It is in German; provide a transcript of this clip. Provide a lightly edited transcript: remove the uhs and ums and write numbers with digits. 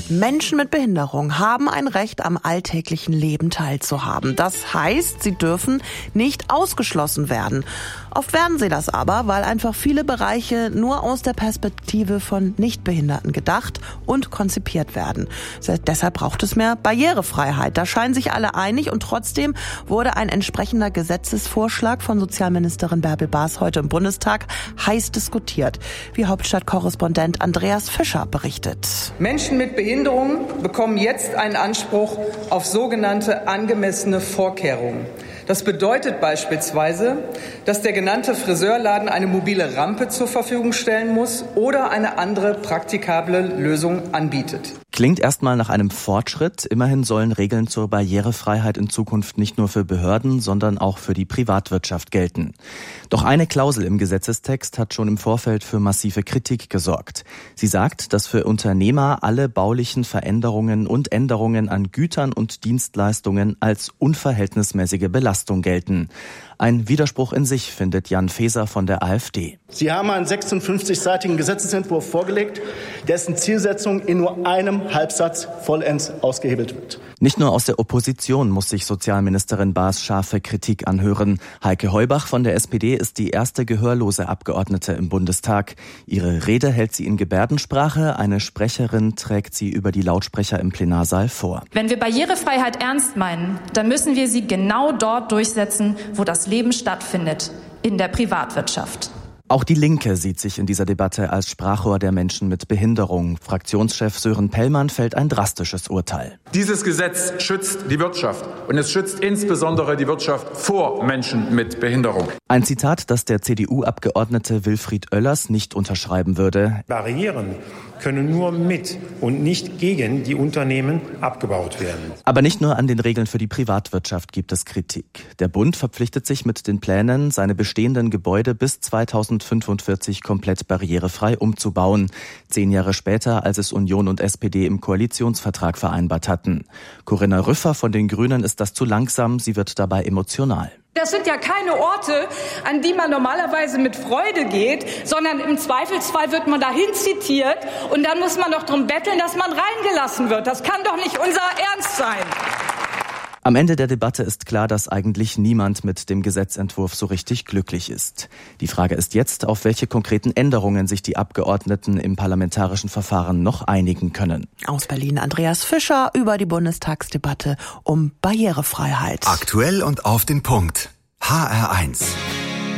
Menschen mit Behinderung haben ein Recht, am alltäglichen Leben teilzuhaben. Das heißt, sie dürfen nicht ausgeschlossen werden. Oft werden sie das aber, weil einfach viele Bereiche nur aus der Perspektive von Nichtbehinderten gedacht und konzipiert werden. Deshalb braucht es mehr Barrierefreiheit. Da scheinen sich alle einig und trotzdem wurde ein entsprechender Gesetzesvorschlag von Sozialministerin Bärbel Baas heute im Bundestag heiß diskutiert. Wie Hauptstadtkorrespondent Andreas Fischer berichtet. Menschen mit Behinderung bekommen jetzt einen Anspruch auf sogenannte angemessene Vorkehrungen. Das bedeutet beispielsweise, dass der genannte Friseurladen eine mobile Rampe zur Verfügung stellen muss oder eine andere praktikable Lösung anbietet. Klingt erstmal nach einem Fortschritt. Immerhin sollen Regeln zur Barrierefreiheit in Zukunft nicht nur für Behörden, sondern auch für die Privatwirtschaft gelten. Doch eine Klausel im Gesetzestext hat schon im Vorfeld für massive Kritik gesorgt. Sie sagt, dass für Unternehmer alle baulichen Veränderungen und Änderungen an Gütern und Dienstleistungen als unverhältnismäßige Belastung gelten. Ein Widerspruch in sich, findet Jan Faeser von der AfD. Sie haben einen 56-seitigen Gesetzesentwurf vorgelegt, dessen Zielsetzung in nur einem Halbsatz vollends ausgehebelt wird. Nicht nur aus der Opposition muss sich Sozialministerin Baas scharfe Kritik anhören. Heike Heubach von der SPD ist die erste gehörlose Abgeordnete im Bundestag. Ihre Rede hält sie in Gebärdensprache. Eine Sprecherin trägt sie über die Lautsprecher im Plenarsaal vor. Wenn wir Barrierefreiheit ernst meinen, dann müssen wir sie genau dort durchsetzen, wo das Leben stattfindet, in der Privatwirtschaft. Auch die Linke sieht sich in dieser Debatte als Sprachrohr der Menschen mit Behinderung. Fraktionschef Sören Pellmann fällt ein drastisches Urteil. Dieses Gesetz schützt die Wirtschaft und es schützt insbesondere die Wirtschaft vor Menschen mit Behinderung. Ein Zitat, das der CDU-Abgeordnete Wilfried Oellers nicht unterschreiben würde. Barrieren können nur mit und nicht gegen die Unternehmen abgebaut werden. Aber nicht nur an den Regeln für die Privatwirtschaft gibt es Kritik. Der Bund verpflichtet sich mit den Plänen, seine bestehenden Gebäude bis 2045 komplett barrierefrei umzubauen. 10 Jahre später, als es Union und SPD im Koalitionsvertrag vereinbart hatten. Corinna Rüffer von den Grünen ist das zu langsam, sie wird dabei emotional. Das sind ja keine Orte, an die man normalerweise mit Freude geht, sondern im Zweifelsfall wird man dahin zitiert und dann muss man doch drum betteln, dass man reingelassen wird. Das kann doch nicht unser Ernst sein. Am Ende der Debatte ist klar, dass eigentlich niemand mit dem Gesetzentwurf so richtig glücklich ist. Die Frage ist jetzt, auf welche konkreten Änderungen sich die Abgeordneten im parlamentarischen Verfahren noch einigen können. Aus Berlin Andreas Fischer über die Bundestagsdebatte um Barrierefreiheit. Aktuell und auf den Punkt. HR1.